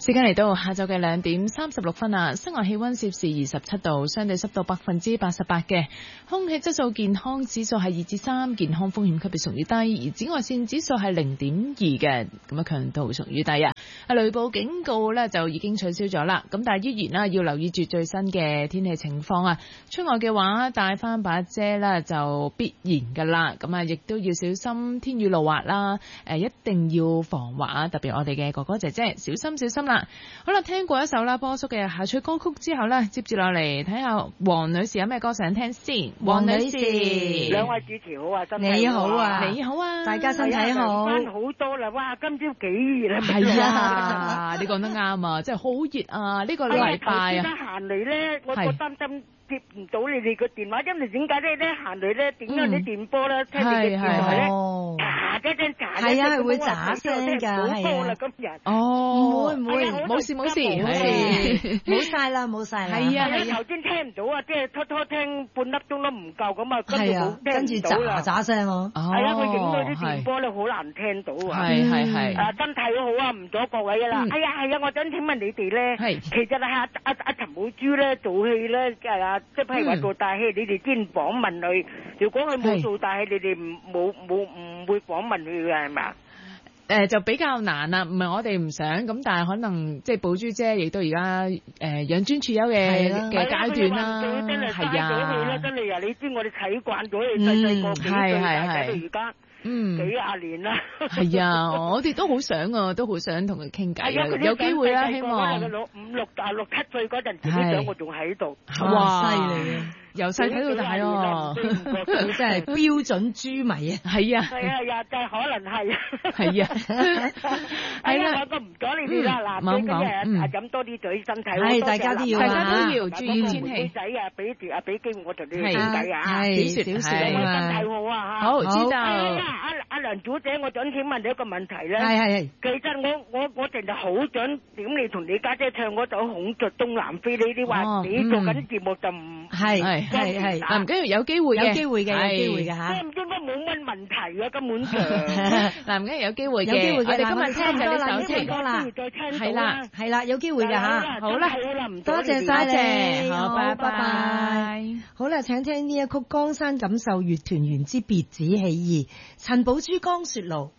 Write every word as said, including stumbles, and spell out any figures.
時間嚟到下晝嘅兩點三十六分啦，室外氣溫攝氏二十七度，相對濕度百分之八十八嘅，空氣質素健康指數係二至三，健康風險級別屬於低，而紫外線指數係零點二嘅，咁啊強度屬於低啊。雷暴警告呢就已經取消咗啦，咁但係依然啦要留意住最新嘅天氣情況啊。出外嘅話帶翻把遮啦就必然噶啦，咁啊亦都要小心天雨路滑啦，誒一定要防滑啊，特別我哋嘅哥哥姐姐小心小心啦。好啦，聽過一首啦波叔嘅下曲歌曲之後呢，接住落嚟睇下黃女士有咩歌想聽先。黃女士， 兩位主持好啊，身體你好啊， 你好啊， 大家身體好。 翻好多啦，哇！今朝幾熱啊， 係啊，你講得啱啊，真係好熱啊！呢個禮拜啊， 而家行嚟咧，我覺擔心接唔到你哋個電話，因為點解咧？咧行嚟咧，點解啲電波咧，聽你嘅電話咧，喳一聲喳， 係啊，係會喳聲㗎，係啊， 今日哦， 唔會唔會， 冇事冇事， 冇事，冇晒啦冇晒啦， 係啊係啊， 頭先聽唔到啊，即係拖拖聽半粒鐘都唔夠咁啊， 係啊，跟住喳喳聲咯， 係啊，佢影到啲電波咧好難聽到啊， 係係係， 啊身體好啊，唔阻各位噶啦，哎呀係啊，我想請問你哋咧， 係， 其實啊阿阿陳寶珠咧做戲咧，即係啊，即係譬如話做大戲，你哋先訪問佢，如果佢冇做大戲，你哋唔冇冇唔會訪問佢嘅係嘛？ 誒就比較難啦，唔係我哋唔想咁，但係可能即係寶珠姐亦都而家誒養尊處優嘅嘅階段啦，係啊， 真係啊！你知我哋睇慣咗你細細個幾歲大仔到而家。嗯，幾廿年啦， 係啊，我哋都好想啊，都好想同佢傾偈啊，有機會啦，希望。 六五六啊六七歲嗰陣時，啲相我仲喺度， 哇，犀利啊！由細睇到大喎， 你真係標準豬迷啊！ 係啊， 係啊，又就係可能係， 係啊， 係啦，我都唔講你哋啦，嗱，最緊要係飲多啲水，身體係大家都要， 大家都要注意天氣。 仔啊，俾住啊，俾機會我同你傾偈啊， 係小事啊嘛，身體好啊， 好知道。 阿阿梁小姐，我想請問你一個問題咧， 係係係， 其實我我我淨係好想點你同你家姐唱嗰首《孔雀東南飛》，你啲話你做緊節目就唔係。係係， 嗱唔緊要，有機會嘅， 有機會嘅，有機會嘅嚇。 應該冇乜問題嘅，根本上。 嗱唔緊要，有機會嘅。 有機會嘅。 我哋今日聽就呢首聽歌啦， 係啦， 係啦，有機會嘅嚇。 好啦， 多謝多謝， 好，拜拜。 好啦，請聽呢一曲《江山錦繡月團圓之別子戲意》，陳寶珠江雪露。